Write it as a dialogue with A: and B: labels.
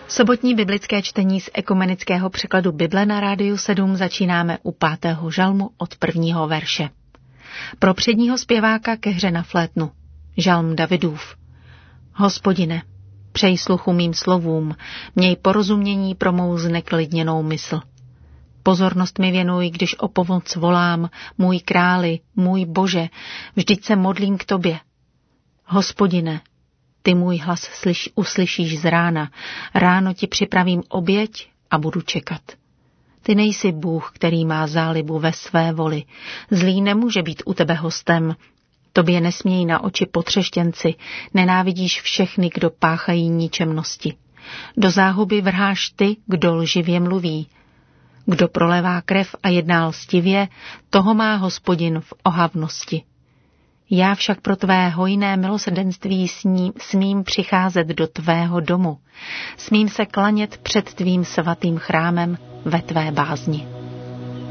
A: Sobotní biblické čtení z ekumenického překladu Bible na Rádiu 7 začínáme u 5. žalmu od 1. verše. Pro předního zpěváka ke hře na flétnu. Žalm Davidův. Hospodine, přej sluchu mým slovům, měj porozumění pro mou zneklidněnou mysl. Pozornost mi věnuj, když o pomoc volám, můj králi, můj Bože, vždyť se modlím k tobě. Hospodine, ty můj hlas uslyšíš z rána, ráno ti připravím oběť a budu čekat. Ty nejsi Bůh, který má zálibu ve své voli. Zlý nemůže být u tebe hostem. Tobě nesmějí na oči potřeštěnci, nenávidíš všechny, kdo páchají ničemnosti. Do záhuby vrháš ty, kdo lživě mluví. Kdo prolevá krev a jedná lstivě, toho má Hospodin v ohavnosti. Já však pro tvé hojné milosrdenství smím přicházet do tvého domu. Smím se klanět před tvým svatým chrámem ve tvé bázni.